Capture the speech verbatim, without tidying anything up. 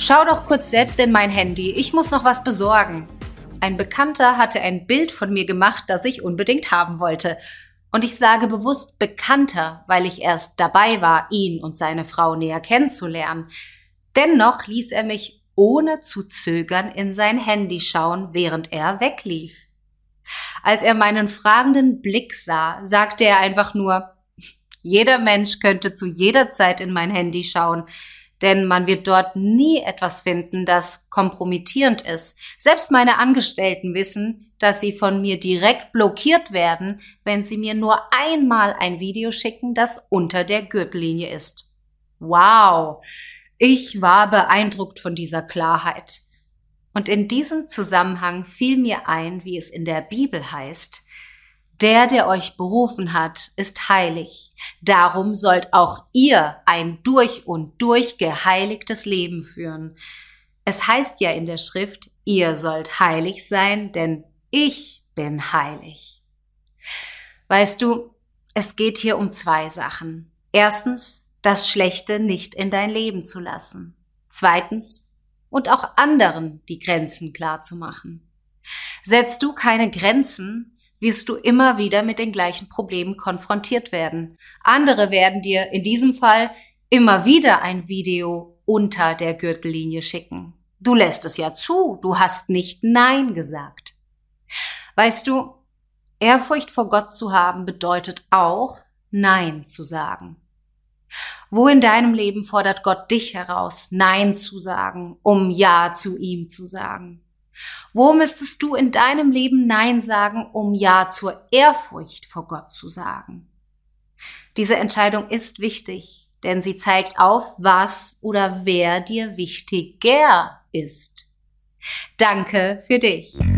Schau doch kurz selbst in mein Handy, ich muss noch was besorgen. Ein Bekannter hatte ein Bild von mir gemacht, das ich unbedingt haben wollte. Und ich sage bewusst Bekannter, weil ich erst dabei war, ihn und seine Frau näher kennenzulernen. Dennoch ließ er mich ohne zu zögern in sein Handy schauen, während er weglief. Als er meinen fragenden Blick sah, sagte er einfach nur: Jeder Mensch könnte zu jeder Zeit in mein Handy schauen, denn man wird dort nie etwas finden, das kompromittierend ist. Selbst meine Angestellten wissen, dass sie von mir direkt blockiert werden, wenn sie mir nur einmal ein Video schicken, das unter der Gürtellinie ist. Wow! Ich war beeindruckt von dieser Klarheit. Und in diesem Zusammenhang fiel mir ein, wie es in der Bibel heißt: Der, der euch berufen hat, ist heilig. Darum sollt auch ihr ein durch und durch geheiligtes Leben führen. Es heißt ja in der Schrift, ihr sollt heilig sein, denn ich bin heilig. Weißt du, es geht hier um zwei Sachen. Erstens, das Schlechte nicht in dein Leben zu lassen. Zweitens, und auch anderen die Grenzen klar zu machen. Setzt du keine Grenzen, wirst du immer wieder mit den gleichen Problemen konfrontiert werden. Andere werden dir in diesem Fall immer wieder ein Video unter der Gürtellinie schicken. Du lässt es ja zu, du hast nicht Nein gesagt. Weißt du, Ehrfurcht vor Gott zu haben bedeutet auch, Nein zu sagen. Wo in deinem Leben fordert Gott dich heraus, Nein zu sagen, um Ja zu ihm zu sagen? Wo müsstest du in deinem Leben Nein sagen, um Ja zur Ehrfurcht vor Gott zu sagen? Diese Entscheidung ist wichtig, denn sie zeigt auf, was oder wer dir wichtiger ist. Danke für dich.